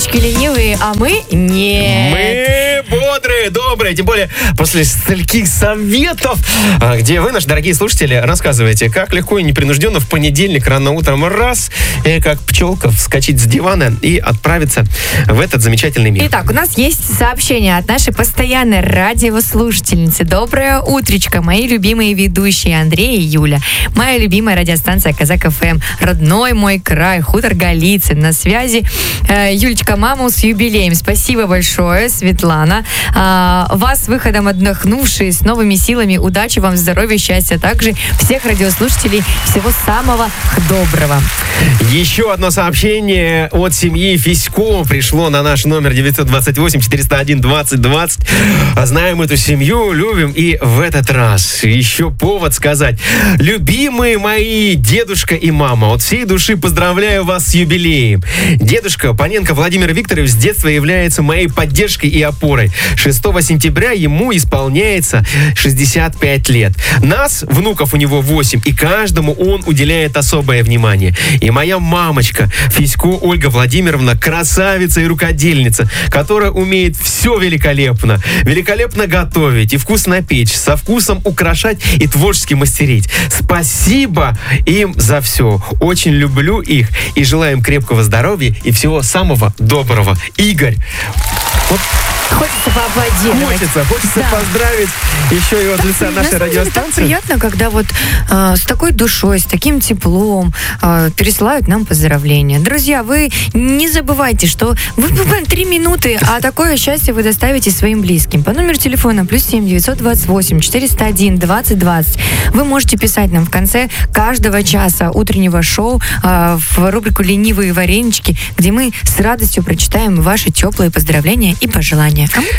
утречки ленивые, а мы нет. Мы бодрые, добрые, тем более после стольких советов, где вы, наши дорогие слушатели, рассказываете, как легко и непринужденно в понедельник рано утром раз, и как пчелка вскочить с дивана и отправиться в этот замечательный мир. Итак, у нас есть сообщение от нашей постоянной радиослушательницы. Доброе утречко, мои любимые ведущие Андрей и Юля. Моя любимая радиостанция Казак ФМ. Родной мой край, хутор Голицын. На связи Юлечка, маму с юбилеем. Спасибо большое, Светлана. Вас с выходом отдохнувшие, с новыми силами. Удачи вам, здоровья, счастья. Также всех радиослушателей всего самого доброго. Еще одно сообщение от семьи Фисько пришло на наш номер 928-401-2020. Знаем эту семью, любим. И в этот раз еще повод сказать: любимые мои дедушка и мама, от всей души поздравляю вас с юбилеем. Дедушка Паненко Владимир Викторович с детства является моей поддержкой и опорой. 6 сентября ему исполняется 65 лет. Нас, внуков у него 8, и каждому он уделяет особое внимание. И моя мамочка Фисько Ольга Владимировна красавица и рукодельница, которая умеет все великолепно. Великолепно готовить и вкусно печь, со вкусом украшать и творчески мастерить. Спасибо им за все. Очень люблю их и желаю им крепкого здоровья и всего самого доброго. Игорь. Вот. Хочется поаплодировать. Хочется поздравить еще и от лица нашей радиостанции. Так приятно, когда вот с такой душой, с таким теплом пересылают нам поздравления. Друзья, вы не забывайте, что вы буквально 3 минуты, а такое счастье вы доставите своим близким. По номеру телефона +7 928 401 2020 вы можете писать нам в конце каждого часа утреннего шоу в рубрику «Ленивые варенички», где мы с радостью прочитаем ваши теплые поздравления и пожелания. Кому